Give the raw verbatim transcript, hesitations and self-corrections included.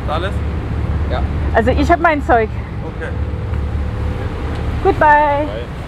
Alles? Ja. Also ich habe mein Zeug. Okay. Goodbye. Bye.